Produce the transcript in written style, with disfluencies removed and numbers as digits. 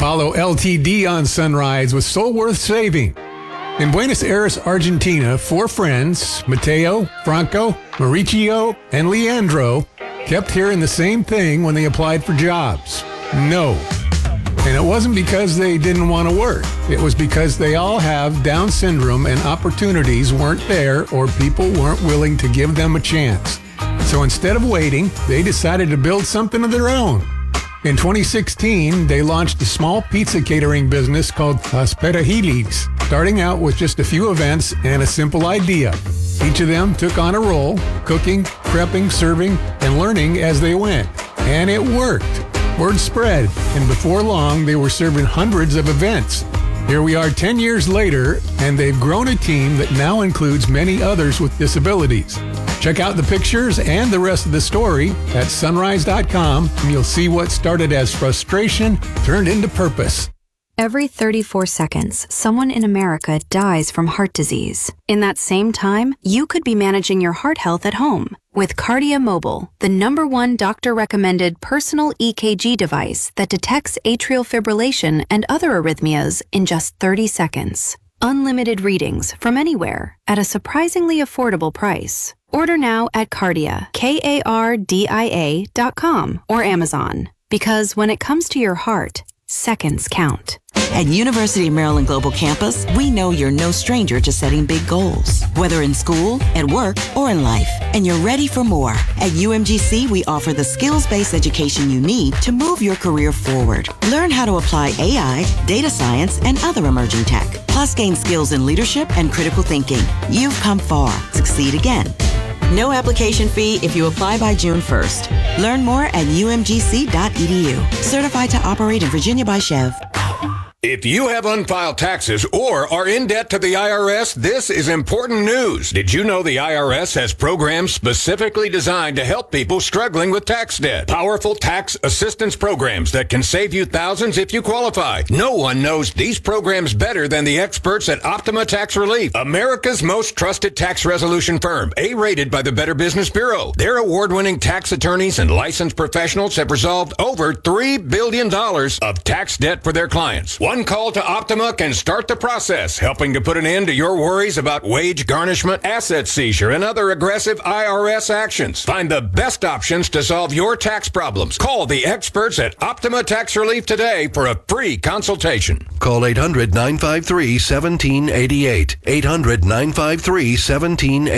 Follow LTD on Sunrise with So Worth Saving. In Buenos Aires, Argentina, 4 friends, Mateo, Franco, Mauricio, and Leandro, kept hearing the same thing when they applied for jobs. No. And it wasn't because they didn't want to work. It was because they all have Down syndrome and opportunities weren't there or people weren't willing to give them a chance. So instead of waiting, they decided to build something of their own. In 2016, they launched a small pizza catering business called Las Petajilis, starting out with just a few events and a simple idea. Each of them took on a role, cooking, prepping, serving, and learning as they went. And it worked. Word spread, and before long, they were serving hundreds of events. Here we are 10 years later, and they've grown a team that now includes many others with disabilities. Check out the pictures and the rest of the story at sunrise.com, and you'll see what started as frustration turned into purpose. Every 34 seconds, someone in America dies from heart disease. In that same time, you could be managing your heart health at home with Kardia Mobile, the #1 doctor-recommended personal EKG device that detects atrial fibrillation and other arrhythmias in just 30 seconds. Unlimited readings from anywhere at a surprisingly affordable price. Order now at Kardia, KARDIA.com or Amazon. Because when it comes to your heart, seconds count. At University of Maryland Global Campus, we know you're no stranger to setting big goals, whether in school, at work, or in life, and you're ready for more. At UMGC, we offer the skills-based education you need to move your career forward. Learn how to apply AI, data science, and other emerging tech, plus gain skills in leadership and critical thinking. You've come far. Succeed again. No application fee if you apply by June 1st. Learn more at umgc.edu. Certified to operate in Virginia by Chev. If you have unfiled taxes or are in debt to the IRS, this is important news. Did you know the IRS has programs specifically designed to help people struggling with tax debt? Powerful tax assistance programs that can save you thousands if you qualify. No one knows these programs better than the experts at Optima Tax Relief, America's most trusted tax resolution firm, A-rated by the Better Business Bureau. Their award-winning tax attorneys and licensed professionals have resolved over $3 billion of tax debt for their clients. One call to Optima can start the process, helping to put an end to your worries about wage garnishment, asset seizure, and other aggressive IRS actions. Find the best options to solve your tax problems. Call the experts at Optima Tax Relief today for a free consultation. Call 800-953-1788. 800-953-1788.